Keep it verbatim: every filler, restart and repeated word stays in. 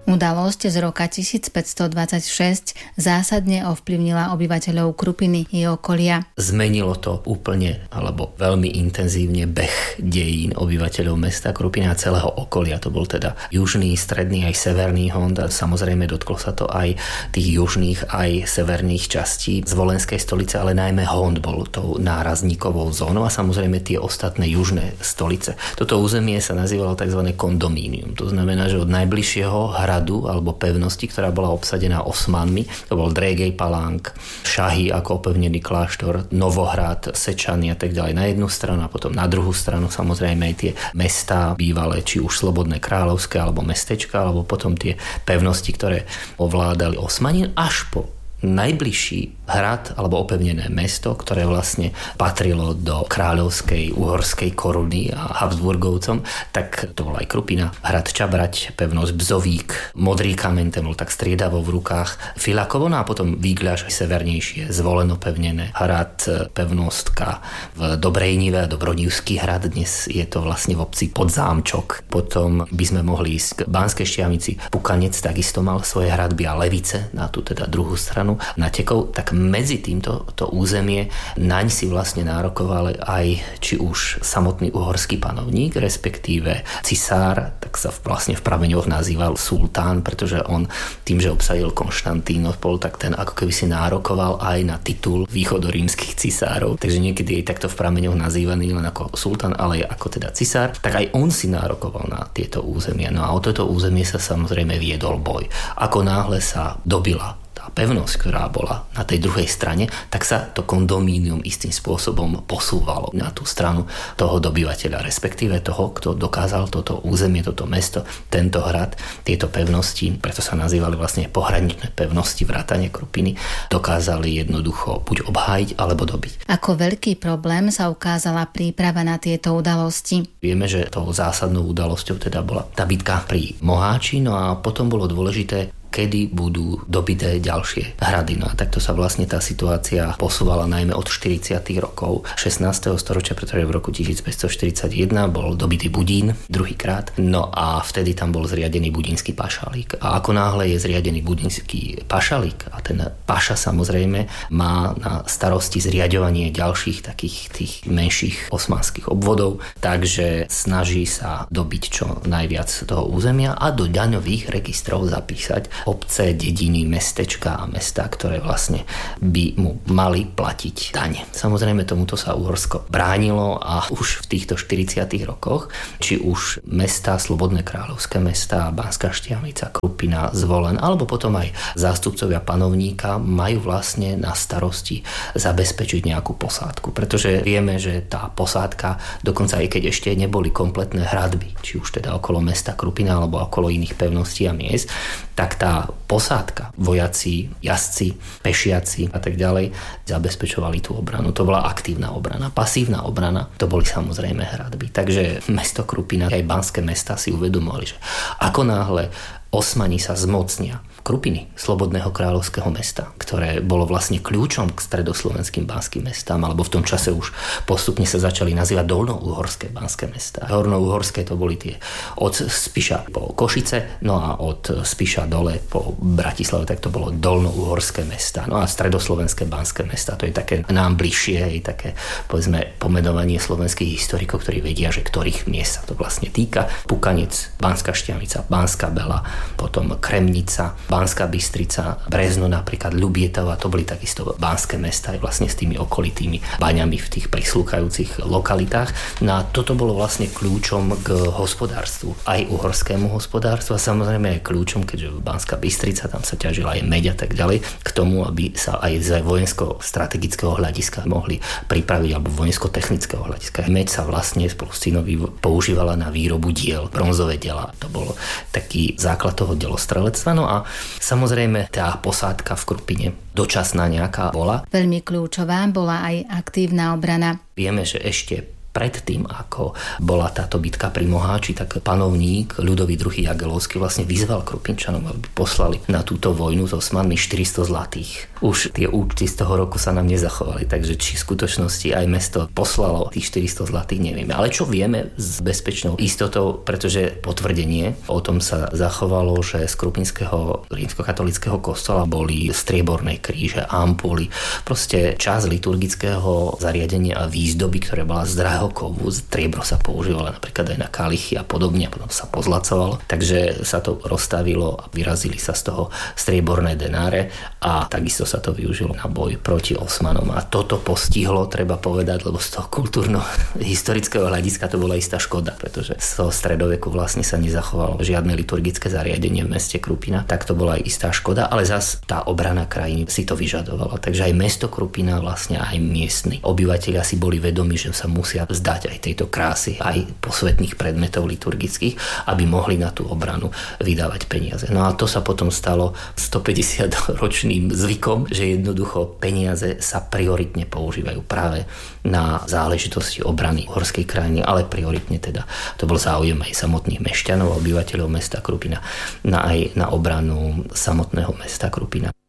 Udalosť z roka tisícpäťstodvadsaťšesť zásadne ovplyvnila obyvateľov Krupiny i okolia. Zmenilo to úplne, alebo veľmi intenzívne beh dejín obyvateľov mesta Krupiny a celého okolia. To bol teda južný, stredný aj severný Hond a samozrejme dotklo sa to aj tých južných aj severných častí zvolenskej stolice, ale najmä Hond bol tou nárazníkovou zónou a samozrejme tie ostatné južné stolice. Toto územie sa nazývalo tzv. Kondomínium. To znamená, že od najbližšieho hradu alebo pevnosti, ktorá bola obsadená Osmanmi, to bol Drégej Palánk, Šahy ako opevnený kláštor, Novohrad, Sečany a tak ďalej na jednu stranu a potom na druhú stranu samozrejme aj tie mestá bývalé, či už slobodné kráľovské alebo mestečka, alebo potom tie pevnosti, ktoré ovládali Osmani, až po najbližší hrad alebo opevnené mesto, ktoré vlastne patrilo do kráľovskej uhorskej koruny a Habsburgovcom, tak to bola aj Krupina, hrad Čabrať, pevnosť Bzovík, Modrý kameň, ten bol tak striedavo v rukách Filakovo, no a potom Výgľaž severnejšie, Zvolen opevnené, hrad pevnostka v Dobrejnive a Dobrodivský hrad, dnes je to vlastne v obci Podzámčok. Potom by sme mohli ísť k Banskej Štiavnici, Pukanec takisto mal svoje hradby a Levice na tú teda druhú stranu natekov, tak medzi týmto to územie naň si vlastne nárokoval aj či už samotný uhorský panovník, respektíve cisár, tak sa vlastne v prameňoch nazýval sultán, pretože on tým, že obsadil Konštantínopol, tak ten ako keby si nárokoval aj na titul východorímskych cisárov. Takže niekedy je takto v prameňoch nazývaný len ako sultán, ale ako teda cisár, tak aj on si nárokoval na tieto územia. No a o toto územie sa samozrejme viedol boj. Ako náhle sa dobila pevnosť, ktorá bola na tej druhej strane, tak sa to kondomínium istým spôsobom posúvalo na tú stranu toho dobyvateľa, respektíve toho, kto dokázal toto územie, toto mesto, tento hrad, tieto pevnosti, preto sa nazývali vlastne pohraničné pevnosti vrátane Krupiny, dokázali jednoducho buď obhájiť, alebo dobiť. Ako veľký problém sa ukázala príprava na tieto udalosti. Vieme, že tou zásadnou udalosťou teda bola tá bitka pri Moháči, no a potom bolo dôležité, kedy budú dobité ďalšie hrady. No a takto sa vlastne tá situácia posúvala najmä od štyridsiatych rokov šestnásteho storočia, pretože v roku tisícpäťstoštyridsaťjeden bol dobitý Budín druhýkrát. No a vtedy tam bol zriadený budínsky pašalík. A ako náhle je zriadený budínsky pašalík a ten paša samozrejme má na starosti zriaďovanie ďalších takých tých menších osmanských obvodov, takže snaží sa dobiť čo najviac toho územia a do daňových registrov zapísať obce, dediny, mestečka a mestá, ktoré vlastne by mu mali platiť dane. Samozrejme tomuto sa Uhorsko bránilo a už v týchto štyridsiatych rokoch, či už mestá, slobodné kráľovské mestá, Banská Štiavnica, Krupina, Zvolen, alebo potom aj zástupcovia panovníka majú vlastne na starosti zabezpečiť nejakú posádku. Pretože vieme, že tá posádka, dokonca aj keď ešte neboli kompletné hradby, či už teda okolo mesta Krupina alebo okolo iných pevností a miest, tak tá posádka, vojaci, jazdci, pešiaci a tak ďalej zabezpečovali tú obranu. To bola aktívna obrana. Pasívna obrana, to boli samozrejme hradby. Takže mesto Krupina, aj banské mestá si uvedomovali, že ako náhle Osmani sa zmocnia Krupiny, slobodného kráľovského mesta, ktoré bolo vlastne kľúčom k stredoslovenským banským mestám, alebo v tom čase už postupne sa začali nazývať dolnouhorské banské mestá. Hornouhorské to boli tie od Spiša po Košice, no a od Spiša dole po Bratislave, tak to bolo dolnouhorské mestá. No a stredoslovenské banské mestá, to je také nám bližšie, je také, povedzme, pomenovanie slovenských historikov, ktorí vedia, že ktorých miest sa to vlastne týka. Pukanec, Banská Štiavnica, Banská Bela, potom Kremnica, Banská Bystrica, Brezno napríklad, Ľubietava, to boli takisto banské mestá aj vlastne s tými okolitými baňami v tých prislúchajúcich lokalitách. No a toto bolo vlastne kľúčom k hospodárstvu, aj uhorskému hospodárstvu a samozrejme aj kľúčom, keďže Banská Bystrica, tam sa ťažila aj meď a tak ďalej, k tomu, aby sa aj z vojensko-strategického hľadiska mohli pripraviť, alebo vojensko-technického hľadiska. Meď sa vlastne spolu s cinou používala na výrobu diel, bronzové diela. To bolo taký základ toho delostrelectva. No a samozrejme tá posádka v Krupine dočasná nejaká bola. Veľmi kľúčová bola aj aktívna obrana. Vieme, že ešte predtým, ako bola táto bitka pri Moháči, tak panovník Ľudovít druhý. Jagellovský vlastne vyzval Krupinčanom, aby poslali na túto vojnu s Osmanmi štyristo zlatých. Už tie účty z toho roku sa nám nezachovali, takže či v skutočnosti aj mesto poslalo tých štyristo zlatých, nevieme. Ale čo vieme s bezpečnou istotou, pretože potvrdenie o tom sa zachovalo, že z krupinského rímskokatolického kostola boli strieborné kríže, ampuly, proste časť liturgického zariadenia a výzdoby, ktoré bola z drahého kovu, striebro sa používalo napríklad aj na kalichy a podobne, a potom sa pozlacovalo, takže sa to rozstavilo a vyrazili sa z toho strieborné denáre a takisto sa to využilo na boj proti Osmanom. A toto postihlo, treba povedať, lebo z toho kultúrno-historického hľadiska to bola istá škoda, pretože z toho stredoveku vlastne sa nezachovalo žiadne liturgické zariadenie v meste Krupina, tak to bola aj istá škoda, ale zas tá obrana krajiny si to vyžadovala. Takže aj mesto Krupina, vlastne aj miestni obyvatelia si boli vedomi, že sa musia vzdať aj tejto krásy, aj posvetných predmetov liturgických, aby mohli na tú obranu vydávať peniaze. No a to sa potom stalo stopäťdesiatročným zvykom, že jednoducho peniaze sa prioritne používajú práve na záležitosti obrany horskej krajiny, ale prioritne teda to bol záujem aj samotných mešťanov a obyvateľov mesta Krupina na aj na obranu samotného mesta Krupina.